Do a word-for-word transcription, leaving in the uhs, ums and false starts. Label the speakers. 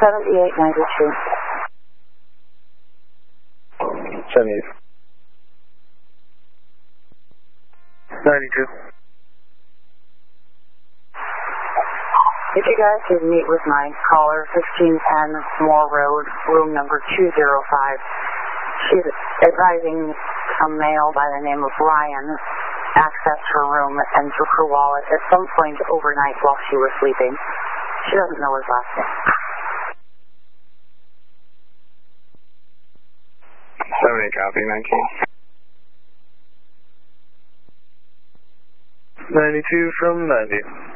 Speaker 1: seventy-eight ninety-two.
Speaker 2: seventy-eight. ninety-two.
Speaker 1: If you guys could meet with my caller, fifteen ten Moore Road, room number two oh five. She's advising a male by the name of Ryan accessed her room and took her wallet at some point overnight while she was sleeping. She doesn't know his last name.
Speaker 2: seventy-eight copy, nineteen. ninety-two from ninety.